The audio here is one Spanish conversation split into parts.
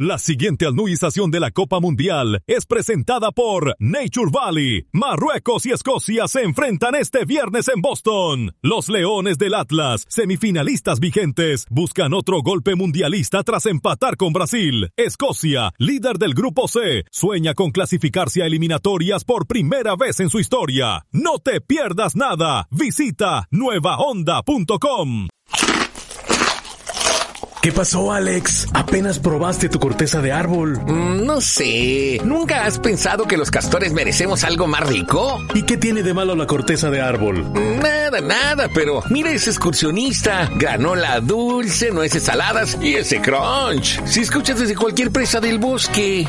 La siguiente anuización de la Copa Mundial es presentada por Nature Valley. Marruecos y Escocia se enfrentan este viernes en Boston. Los Leones del Atlas, semifinalistas vigentes, buscan otro golpe mundialista tras empatar con Brasil. Escocia, líder del Grupo C, sueña con clasificarse a eliminatorias por primera vez en su historia. No te pierdas nada. Visita nuevahonda.com. ¿Qué pasó, Alex? ¿Apenas probaste tu corteza de árbol? No sé. ¿Nunca has pensado que los castores merecemos algo más rico? ¿Y qué tiene de malo la corteza de árbol? Nada, pero mira ese excursionista. Granola dulce, nueces saladas y ese crunch. Si escuchas desde cualquier presa del bosque.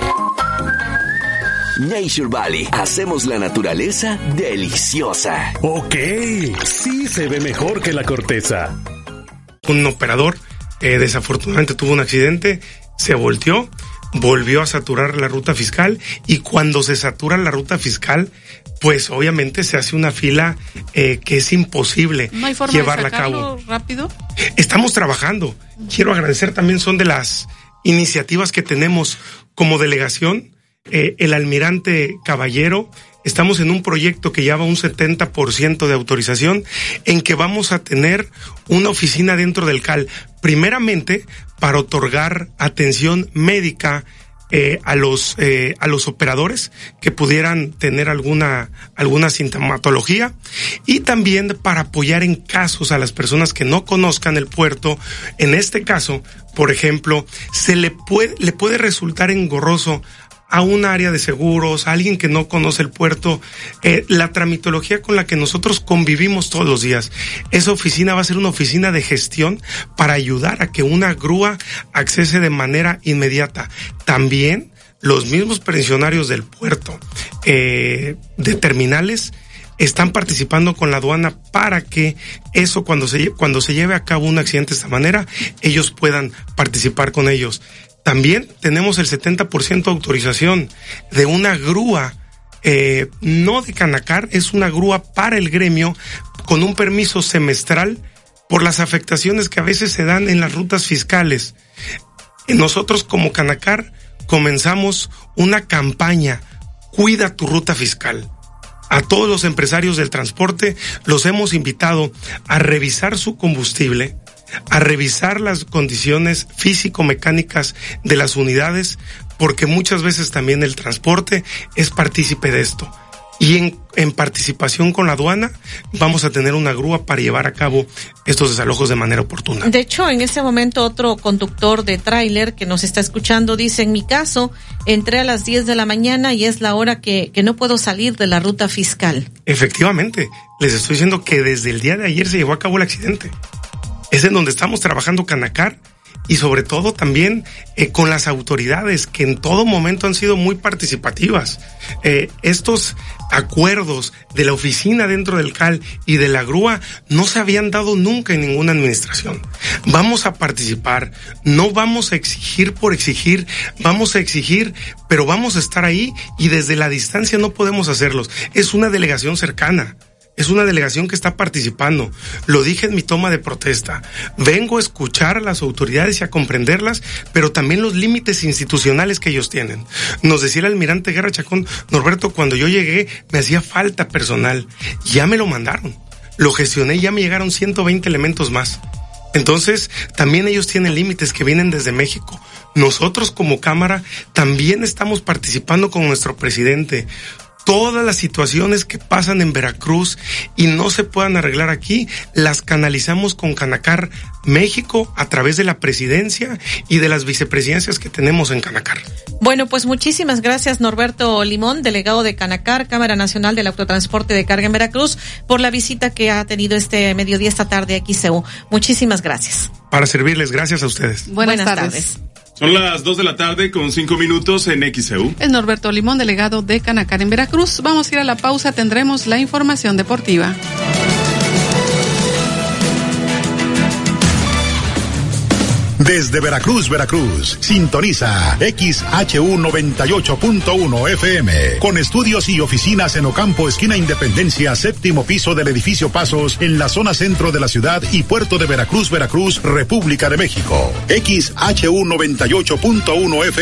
Nature Valley. Hacemos la naturaleza deliciosa. Ok. Sí se ve mejor que la corteza. Un operador desafortunadamente tuvo un accidente, se volteó, volvió a saturar la ruta fiscal y cuando se satura la ruta fiscal, pues obviamente se hace una fila que es imposible ¿No hay forma llevarla de a cabo. Rápido? Estamos trabajando. Quiero agradecer también, son de las iniciativas que tenemos como delegación, el almirante Caballero. Estamos en un proyecto que lleva un 70% de autorización, en que vamos a tener una oficina dentro del CAL, primeramente para otorgar atención médica a los operadores que pudieran tener alguna sintomatología, y también para apoyar en casos a las personas que no conozcan el puerto. En este caso, por ejemplo, le puede resultar engorroso a un área de seguros, a alguien que no conoce el puerto, la tramitología con la que nosotros convivimos todos los días. Esa oficina va a ser una oficina de gestión para ayudar a que una grúa accese de manera inmediata. También los mismos pensionarios del puerto, de terminales, están participando con la aduana para que eso, cuando se lleve a cabo un accidente de esta manera, ellos puedan participar con ellos. También tenemos el 70% de autorización de una grúa, no de Canacar, es una grúa para el gremio con un permiso semestral por las afectaciones que a veces se dan en las rutas fiscales. Nosotros como Canacar comenzamos una campaña, Cuida tu ruta fiscal. A todos los empresarios del transporte los hemos invitado a revisar su combustible, a revisar las condiciones físico-mecánicas de las unidades, porque muchas veces también el transporte es partícipe de esto. Y en participación con la aduana vamos a tener una grúa para llevar a cabo estos desalojos de manera oportuna. De hecho, en este momento otro conductor de tráiler que nos está escuchando dice: en mi caso, entré a las 10 de la mañana y es la hora que no puedo salir de la ruta fiscal. Efectivamente, les estoy diciendo que desde el día de ayer se llevó a cabo el accidente. Es en donde estamos trabajando Canacar, y sobre todo también con las autoridades que en todo momento han sido muy participativas. Estos acuerdos de la oficina dentro del CAL y de la grúa no se habían dado nunca en ninguna administración. Vamos a participar, no vamos a exigir por exigir, vamos a exigir, pero vamos a estar ahí, y desde la distancia no podemos hacerlos. Es una delegación cercana. Es una delegación que está participando. Lo dije en mi toma de protesta. Vengo a escuchar a las autoridades y a comprenderlas, pero también los límites institucionales que ellos tienen. Nos decía el almirante Guerra Chacón: Norberto, cuando yo llegué me hacía falta personal. Ya me lo mandaron. Lo gestioné y ya me llegaron 120 elementos más. Entonces, también ellos tienen límites que vienen desde México. Nosotros como Cámara también estamos participando con nuestro presidente. Todas las situaciones que pasan en Veracruz y no se puedan arreglar aquí, las canalizamos con Canacar México a través de la presidencia y de las vicepresidencias que tenemos en Canacar. Bueno, pues muchísimas gracias, Norberto Limón, delegado de Canacar, Cámara Nacional del Autotransporte de Carga en Veracruz, por la visita que ha tenido este mediodía, esta tarde aquí, XEU. Muchísimas gracias. Para servirles, gracias a ustedes. Buenas tardes. Son las 2 de la tarde con 5 minutos en XEU. Es Norberto Limón, delegado de Canacar en Veracruz. Vamos a ir a la pausa, tendremos la información deportiva. Desde Veracruz, sintoniza XHU 98.1 FM, con estudios y oficinas en Ocampo, esquina Independencia, séptimo piso del edificio Pasos, en la zona centro de la ciudad y puerto de Veracruz, República de México. XHU 98.1 FM.